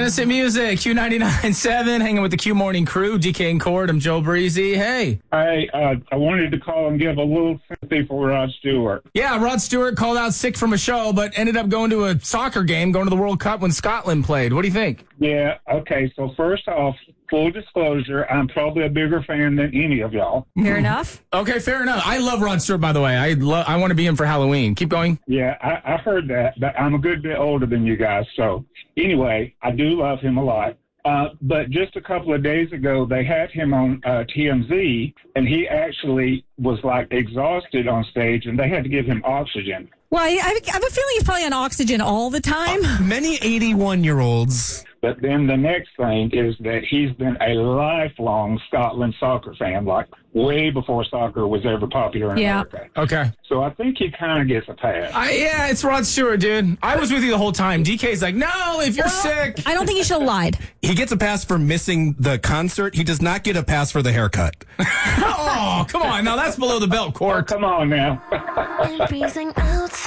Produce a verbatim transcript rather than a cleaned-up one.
Innocent Music, Q ninety-nine point seven, hanging with the Q Morning Crew, D K and Cord. I'm Joe Breezy. Hey. Hi, uh, I wanted to call and give a little sympathy for Rod Stewart. Yeah, Rod Stewart called out sick from a show, but ended up going to a soccer game, going to the World Cup when Scotland played. What do you think? Yeah, okay, so first off, full disclosure, I'm probably a bigger fan than any of y'all. Fair enough. Okay, fair enough. I love Rod Stewart, by the way. I lo- I want to be him for Halloween. Keep going. Yeah, I, I heard that, but I'm a good bit older than you guys. So anyway, I do love him a lot. Uh, but just a couple of days ago, they had him on uh, T M Z, and he actually was, like, exhausted on stage, and they had to give him oxygen. Well, I, I have a feeling he's probably on oxygen all the time. Uh, many eighty-one-year-olds. But then the next thing is that he's been a lifelong Scotland soccer fan, like way before soccer was ever popular in Yeah. America. Okay. So I think he kind of gets a pass. I, yeah, it's Rod Stewart, dude. I was with you the whole time. D K's like, no, if you're sick. I don't think he should have lied. He gets a pass for missing the concert. He does not get a pass for the haircut. Oh, come on. Now that's below the belt, Oh, Court. come on now. I'm freezing out.